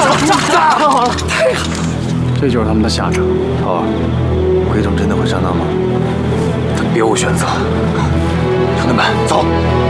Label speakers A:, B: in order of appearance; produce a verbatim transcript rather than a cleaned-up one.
A: 好了，太好了，太好了！
B: 这就是他们的下场。
C: 涛儿，奎总真的会上当吗？
B: 他别无选择。
C: 兄弟们，走！